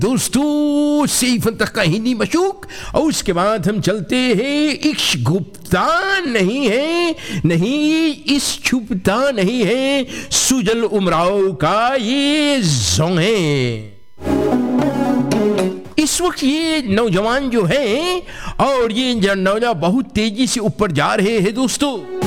दोस्तों सैफ तक का हिंदी मशूक। और उसके बाद हम चलते हैं इश्क गुप्ता नहीं है, नहीं इस छुपता नहीं है, सुजल उमराव का ये जोंग है। इस वक्त ये नौजवान जो हैं और ये नौजवान बहुत तेजी से ऊपर जा रहे हैं दोस्तों।